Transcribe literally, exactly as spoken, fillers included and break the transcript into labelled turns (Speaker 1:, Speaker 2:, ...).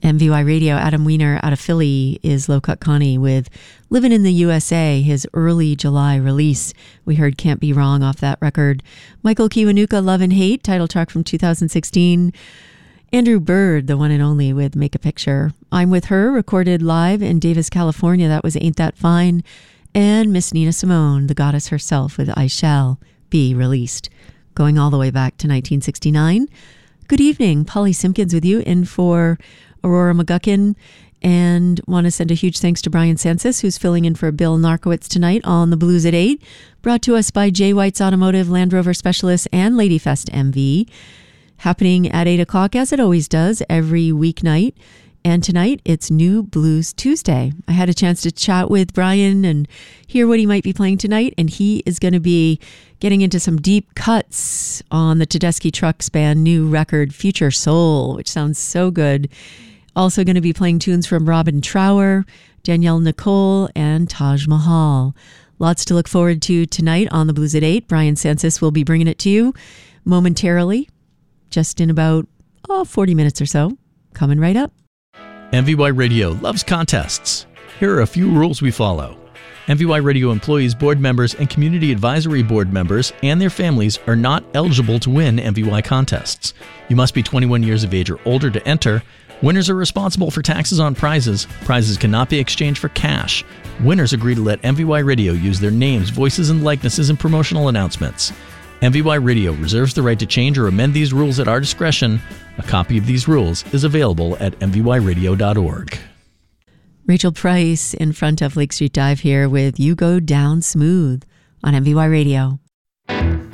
Speaker 1: M V Y Radio, Adam Wiener out of Philly is Low Cut Connie with Living in the U S A, his early July release. We heard Can't Be Wrong off that record. Michael Kiwanuka, Love and Hate, title track from two thousand sixteen. Andrew Bird, the one and only, with Make a Picture. I'm With Her, recorded live in Davis, California. That was Ain't That Fine. And Miss Nina Simone, the goddess herself, with I Shall Be Released. Going all the way back to nineteen sixty-nine. Good evening, Polly Simpkins with you in for Aurora McGuckin, and want to send a huge thanks to Brian Sansis, who's filling in for Bill Narkowitz tonight on The Blues at eight, brought to us by Jay White's Automotive, Land Rover Specialists, and Ladyfest M V, happening at eight o'clock, as it always does, every weeknight. And tonight, it's New Blues Tuesday. I had a chance to chat with Brian and hear what he might be playing tonight, and he is going to be getting into some deep cuts on the Tedeschi Trucks Band new record, Future Soul, which sounds so good. Also going to be playing tunes from Robin Trower, Danielle Nicole, and Taj Mahal. Lots to look forward to tonight on The Blues at eight. Brian Sansis will be bringing it to you momentarily, just in about oh, forty minutes or so. Coming right up.
Speaker 2: M V Y Radio loves contests. Here are a few rules we follow. M V Y Radio employees, board members, and community advisory board members and their families are not eligible to win M V Y contests. You must be twenty-one years of age or older to enter. Winners are responsible for taxes on prizes. Prizes cannot be exchanged for cash. Winners agree to let M V Y Radio use their names, voices, and likenesses in promotional announcements. M V Y Radio reserves the right to change or amend these rules at our discretion. A copy of these rules is available at m v y radio dot org.
Speaker 1: Rachel Price in front of Lake Street Dive here with You Go Down Smooth on M V Y Radio.